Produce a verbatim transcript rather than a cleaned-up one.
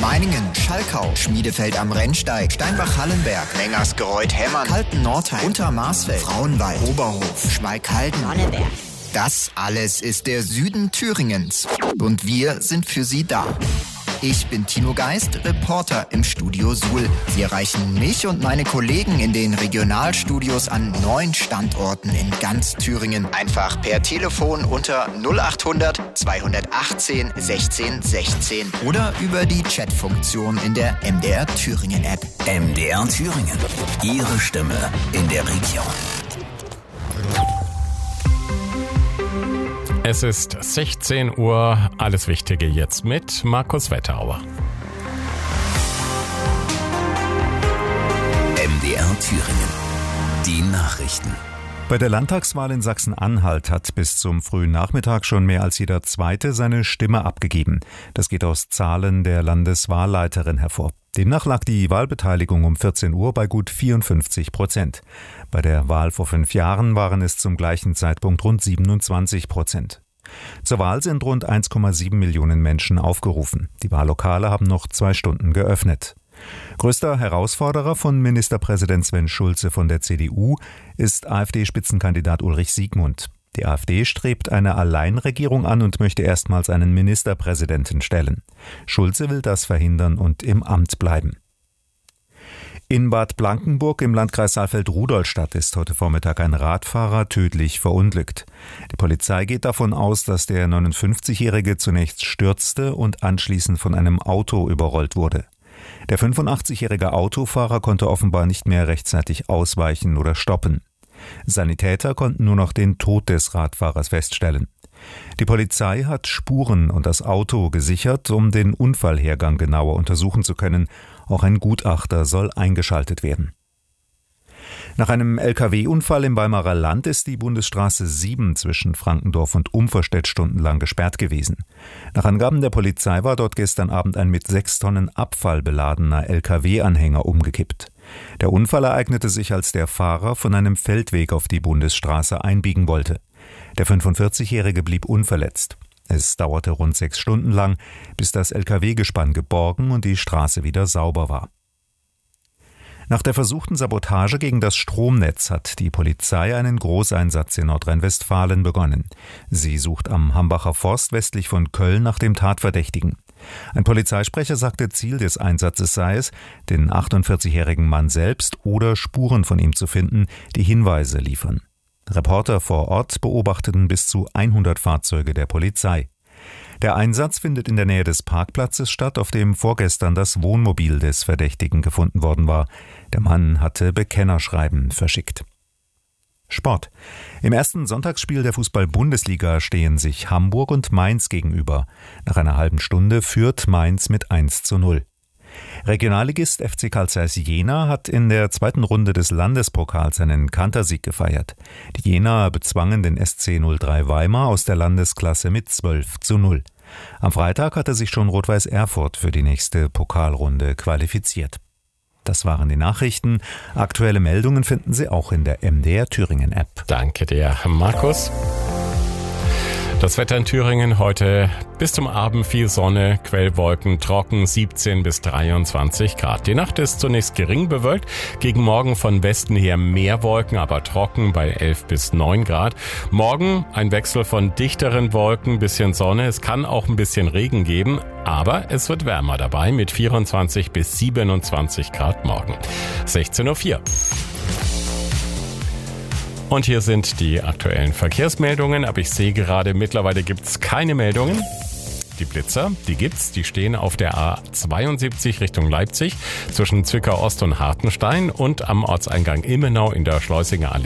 Meiningen, Schalkau, Schmiedefeld am Rennsteig, Steinbach-Hallenberg, Mengersgereuth-Hemmern, Kalten-Nordheim, Untermarsfeld, Frauenwald, Oberhof, Schmalkalden, Sonneberg. Das alles ist der Süden Thüringens. Und wir sind für Sie da. Ich bin Tino Geist, Reporter im Studio Suhl. Sie erreichen mich und meine Kollegen in den Regionalstudios an neun Standorten in ganz Thüringen. Einfach per Telefon unter null achthundert zweihundertachtzehn sechzehn sechzehn oder über die Chatfunktion in der M D R Thüringen App. M D R Thüringen. Ihre Stimme in der Region. Es ist sechzehn Uhr, alles Wichtige jetzt mit Markus Wetterauer. M D R Thüringen. Die Nachrichten. Bei der Landtagswahl in Sachsen-Anhalt hat bis zum frühen Nachmittag schon mehr als jeder Zweite seine Stimme abgegeben. Das geht aus Zahlen der Landeswahlleiterin hervor. Demnach lag die Wahlbeteiligung um vierzehn Uhr bei gut vierundfünfzig Prozent. Bei der Wahl vor fünf Jahren waren es zum gleichen Zeitpunkt rund siebenundzwanzig Prozent. Zur Wahl sind rund eins Komma sieben Millionen Menschen aufgerufen. Die Wahllokale haben noch zwei Stunden geöffnet. Größter Herausforderer von Ministerpräsident Sven Schulze von der C D U ist AfD-Spitzenkandidat Ulrich Siegmund. Die AfD strebt eine Alleinregierung an und möchte erstmals einen Ministerpräsidenten stellen. Schulze will das verhindern und im Amt bleiben. In Bad Blankenburg im Landkreis Saalfeld-Rudolstadt ist heute Vormittag ein Radfahrer tödlich verunglückt. Die Polizei geht davon aus, dass der neunundfünfzigjährige zunächst stürzte und anschließend von einem Auto überrollt wurde. Der fünfundachtzig-jährige Autofahrer konnte offenbar nicht mehr rechtzeitig ausweichen oder stoppen. Sanitäter konnten nur noch den Tod des Radfahrers feststellen. Die Polizei hat Spuren und das Auto gesichert, um den Unfallhergang genauer untersuchen zu können. Auch ein Gutachter soll eingeschaltet werden. Nach einem L K W-Unfall im Weimarer Land ist die Bundesstraße sieben zwischen Frankendorf und Umverstedt stundenlang gesperrt gewesen. Nach Angaben der Polizei war dort gestern Abend ein mit sechs Tonnen Abfall beladener L K W-Anhänger umgekippt. Der Unfall ereignete sich, als der Fahrer von einem Feldweg auf die Bundesstraße einbiegen wollte. Der fünfundvierzigjährige blieb unverletzt. Es dauerte rund sechs Stunden lang, bis das L K W-Gespann geborgen und die Straße wieder sauber war. Nach der versuchten Sabotage gegen das Stromnetz hat die Polizei einen Großeinsatz in Nordrhein-Westfalen begonnen. Sie sucht am Hambacher Forst westlich von Köln nach dem Tatverdächtigen. Ein Polizeisprecher sagte, Ziel des Einsatzes sei es, den achtundvierzigjährigen Mann selbst oder Spuren von ihm zu finden, die Hinweise liefern. Reporter vor Ort beobachteten bis zu hundert Fahrzeuge der Polizei. Der Einsatz findet in der Nähe des Parkplatzes statt, auf dem vorgestern das Wohnmobil des Verdächtigen gefunden worden war. Der Mann hatte Bekennerschreiben verschickt. Sport. Im ersten Sonntagsspiel der Fußball-Bundesliga stehen sich Hamburg und Mainz gegenüber. Nach einer halben Stunde führt Mainz mit eins zu null. Regionalligist F C Carl Zeiss Jena hat in der zweiten Runde des Landespokals einen Kantersieg gefeiert. Die Jenaer bezwangen den S C null drei Weimar aus der Landesklasse mit zwölf zu null. Am Freitag hatte sich schon Rot-Weiß Erfurt für die nächste Pokalrunde qualifiziert. Das waren die Nachrichten. Aktuelle Meldungen finden Sie auch in der M D R Thüringen App. Danke dir, Markus. Das Wetter in Thüringen heute bis zum Abend viel Sonne, Quellwolken, trocken, siebzehn bis dreiundzwanzig Grad. Die Nacht ist zunächst gering bewölkt, gegen Morgen von Westen her mehr Wolken, aber trocken bei elf bis neun Grad. Morgen ein Wechsel von dichteren Wolken, bisschen Sonne, es kann auch ein bisschen Regen geben, aber es wird wärmer dabei mit vierundzwanzig bis siebenundzwanzig Grad morgen. sechzehn Uhr vier. Und hier sind die aktuellen Verkehrsmeldungen, aber ich sehe gerade, mittlerweile gibt es keine Meldungen. Die Blitzer, die gibt's, die stehen auf der A zweiundsiebzig Richtung Leipzig zwischen Zwickau Ost und Hartenstein und am Ortseingang Immenau in der Schleusinger Allee.